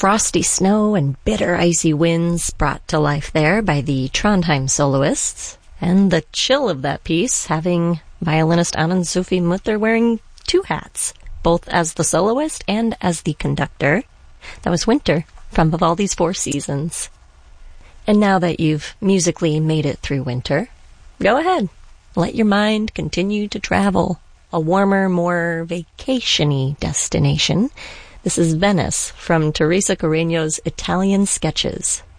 frosty snow and bitter icy winds brought to life there by the Trondheim soloists, and the chill of that piece having violinist Anand Sufi Mutter wearing two hats, both as the soloist and as the conductor. That was Winter from Vivaldi's Four Seasons. And now that you've musically made it through winter, go ahead. Let your mind continue to travel. A warmer, more vacation-y destination. This is Venice from Teresa Carreño's Italian Sketches.